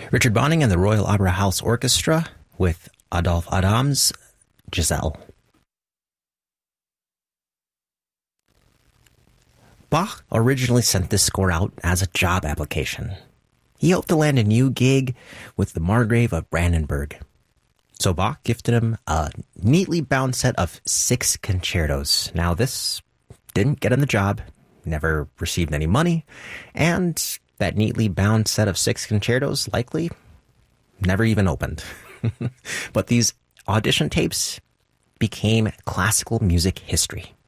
Richard Bonning and the Royal Opera House Orchestra with Adolphe Adam's Giselle. Bach originally sent this score out as a job application. He hoped to land a new gig with the Margrave of Brandenburg. So Bach gifted him a neatly bound set of 6 concertos. Now this didn't get him the job, never received any money, and that neatly bound set of 6 concertos likely never even opened. But these audition tapes became classical music history.